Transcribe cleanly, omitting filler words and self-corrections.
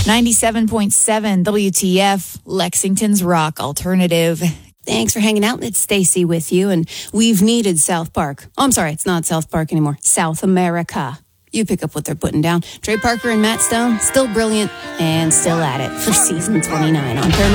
97.7 WTF, Lexington's rock alternative. Thanks for hanging out. It's Stacy with you, and we've needed South Park. Oh, I'm sorry, it's not South Park anymore. South America. You pick up what they're putting down. Trey Parker and Matt Stone, still brilliant and still at it for season 29 on Paramount.